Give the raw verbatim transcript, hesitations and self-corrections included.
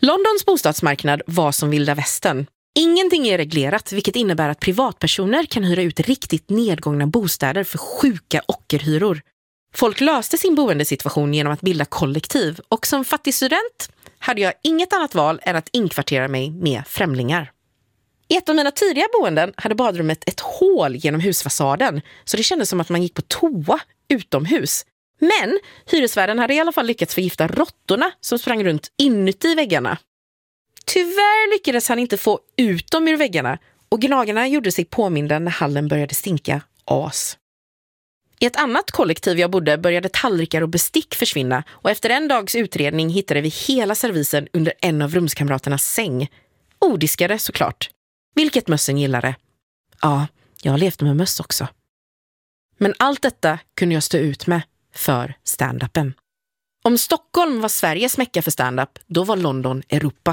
Londons bostadsmarknad var som vilda västern. Ingenting är reglerat, vilket innebär att privatpersoner kan hyra ut riktigt nedgångna bostäder för sjuka ockerhyror. Folk löste sin boendesituation genom att bilda kollektiv, och som fattig student hade jag inget annat val än att inkvartera mig med främlingar. I ett av mina tidiga boenden hade badrummet ett hål genom husfasaden, så det kändes som att man gick på toa utomhus. Men hyresvärden hade i alla fall lyckats förgifta råttorna som sprang runt inuti väggarna. Tyvärr lyckades han inte få ut dem ur väggarna, och gnagarna gjorde sig påminda när hallen började stinka as. I ett annat kollektiv jag bodde började tallrikar och bestick försvinna, och efter en dags utredning hittade vi hela servisen under en av rumskamraternas säng. Odiskade såklart. Vilket mössen gillade. Ja, jag har levt med möss också. Men allt detta kunde jag stå ut med för stand-upen. Om Stockholm var Sveriges mecka för stand-up, då var London Europa.